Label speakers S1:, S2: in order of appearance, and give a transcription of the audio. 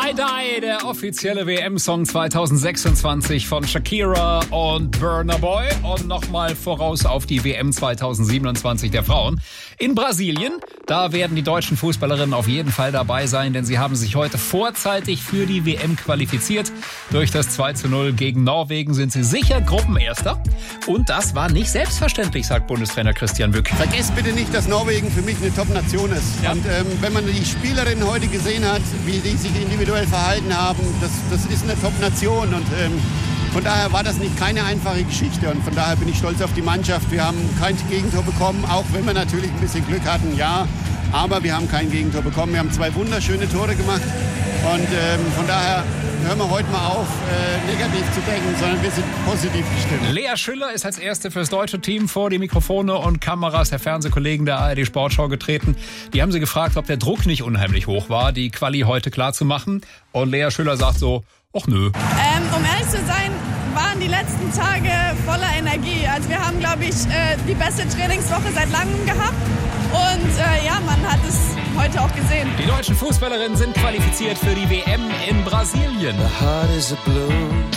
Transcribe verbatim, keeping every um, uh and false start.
S1: I Die, der offizielle W M-Song zweitausendsechsundzwanzig von Shakira und Burna Boy. Und nochmal voraus auf die W M zweitausendsiebenundzwanzig der Frauen. In Brasilien, da werden die deutschen Fußballerinnen auf jeden Fall dabei sein, denn sie haben sich heute vorzeitig für die W M qualifiziert. Durch das zwei zu null gegen Norwegen sind sie sicher Gruppenerster. Und das war nicht selbstverständlich, sagt Bundestrainer Christian Wück.
S2: Vergesst bitte nicht, dass Norwegen für mich eine Top-Nation ist. Ja. Und ähm, wenn man die Spielerinnen heute gesehen hat, wie die sich individuell verhalten haben, das, das ist eine Top-Nation. Und ähm, von daher war das nicht keine einfache Geschichte. Und von daher bin ich stolz auf die Mannschaft. Wir haben kein Gegentor bekommen, auch wenn wir natürlich ein bisschen Glück hatten, ja. Aber wir haben kein Gegentor bekommen. Wir haben zwei wunderschöne Tore gemacht. Und ähm, von daher hören wir heute mal auf, äh, negativ zu denken, sondern wir sind positiv gestimmt.
S1: Lea Schüller ist als Erste fürs deutsche Team vor die Mikrofone und Kameras der Fernsehkollegen der A R D Sportschau getreten. Die haben sie gefragt, ob der Druck nicht unheimlich hoch war, die Quali heute klar zu machen. Und Lea Schüller sagt so, ach nö.
S3: Ähm, um ehrlich zu sein, waren die letzten Tage voller Energie. Also wir haben, glaube ich, äh, die beste Trainingswoche seit langem gehabt. Und äh, ja, man hat es heute auch gesehen.
S1: Die deutschen Fußballerinnen sind qualifiziert für die W M in Brasilien.
S4: The heart is a blue.